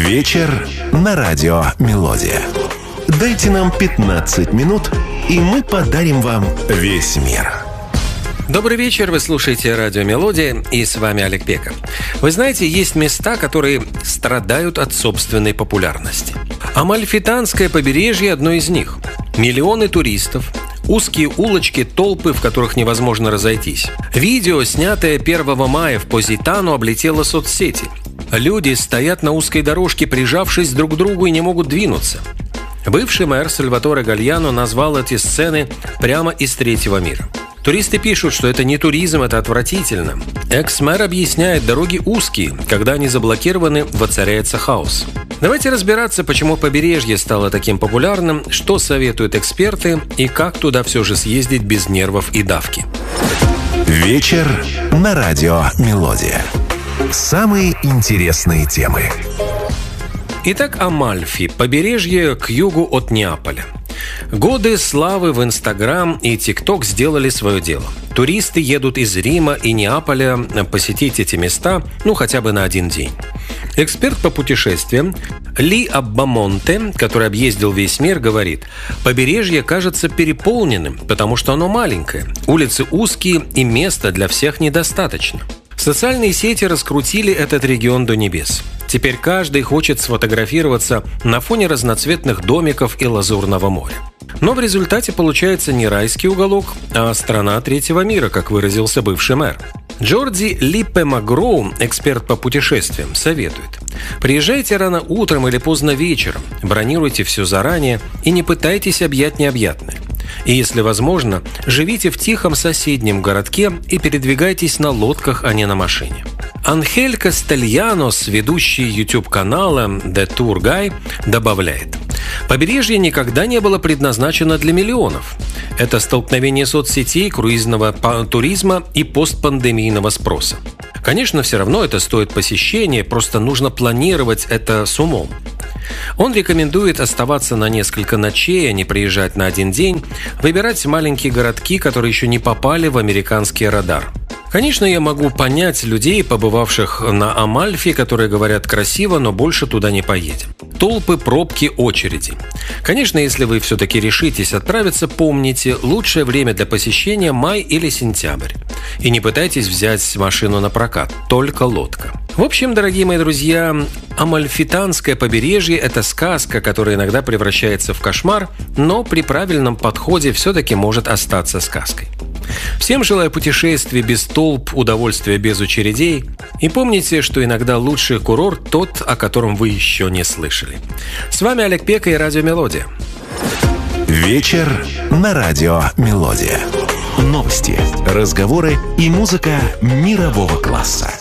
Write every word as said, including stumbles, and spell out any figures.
Вечер на радио «Мелодия». Дайте нам пятнадцать минут, и мы подарим вам весь мир. Добрый вечер, вы слушаете радио «Мелодия», и с вами Олег Пека. Вы знаете, есть места, которые страдают от собственной популярности. Амальфитанское побережье – одно из них. Миллионы туристов, узкие улочки, толпы, в которых невозможно разойтись. Видео, снятое первого мая в Позитано, облетело соцсети. Люди стоят на узкой дорожке, прижавшись друг к другу, и не могут двинуться. Бывший мэр Сальваторе Гальяно назвал эти сцены прямо из третьего мира. Туристы пишут, что это не туризм, это отвратительно. Экс-мэр объясняет, дороги узкие, когда они заблокированы, воцаряется хаос. Давайте разбираться, почему побережье стало таким популярным, что советуют эксперты и как туда все же съездить без нервов и давки. Вечер на радио «Мелодия». Самые интересные темы. Итак, Амальфи – побережье к югу от Неаполя. Годы славы в Инстаграм и ТикТок сделали свое дело. Туристы едут из Рима и Неаполя посетить эти места, ну, хотя бы на один день. Эксперт по путешествиям Ли Аббамонте, который объездил весь мир, говорит: побережье кажется переполненным, потому что оно маленькое, улицы узкие и места для всех недостаточно. Социальные сети раскрутили этот регион до небес. Теперь каждый хочет сфотографироваться на фоне разноцветных домиков и лазурного моря. Но в результате получается не райский уголок, а страна третьего мира, как выразился бывший мэр. Джорди Липпе Магроу, эксперт по путешествиям, советует: приезжайте рано утром или поздно вечером, бронируйте все заранее и не пытайтесь объять необъятное. И, если возможно, живите в тихом соседнем городке и передвигайтесь на лодках, а не на машине. Анхель Кастельянос, ведущий YouTube-канала The Tour Guy, добавляет: побережье никогда не было предназначено для миллионов. Это столкновение соцсетей, круизного туризма и постпандемийного спроса. Конечно, все равно это стоит посещения, просто нужно планировать это с умом. Он рекомендует оставаться на несколько ночей, а не приезжать на один день, выбирать маленькие городки, которые еще не попали в американский радар. Конечно, я могу понять людей, побывавших на Амальфи, которые говорят красиво, но больше туда не поедем. Толпы, пробки, очереди. Конечно, если вы все-таки решитесь отправиться, помните, лучшее время для посещения – май или сентябрь. И не пытайтесь взять машину на прокат, только лодка. В общем, дорогие мои друзья, Амальфитанское побережье – это сказка, которая иногда превращается в кошмар, но при правильном подходе все-таки может остаться сказкой. Всем желаю путешествий без толп, удовольствия без очередей. И помните, что иногда лучший курорт тот, о котором вы еще не слышали. С вами Олег Пека и радио «Мелодия». Вечер на радио «Мелодия». Новости, разговоры и музыка мирового класса.